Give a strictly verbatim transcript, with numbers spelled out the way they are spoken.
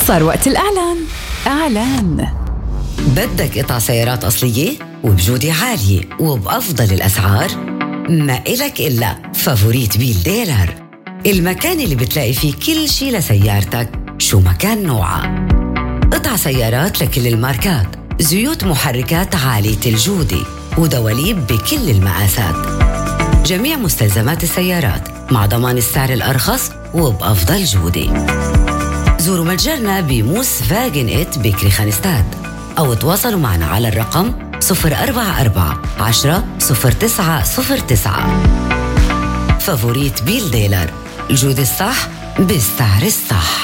صار وقت الإعلان. إعلان. بدك قطع سيارات أصلية وبجودة عالية وبأفضل الأسعار؟ ما إلك إلا فافوريت بيل ديلر، المكان اللي بتلاقي فيه كل شي لسيارتك شو ما كان نوعها. قطع سيارات لكل الماركات، زيوت محركات عالية الجودة ودواليب بكل المقاسات، جميع مستلزمات السيارات مع ضمان السعر الأرخص وبأفضل جودة. زوروا متجرنا بموس فاجن إت بكري خانستاد أو تواصلوا معنا على الرقم صفر أربعة أربعة عشرة صفر تسعة صفر تسعة. فافوريت بيل ديلر، الجودة الصح بالسعر الصح.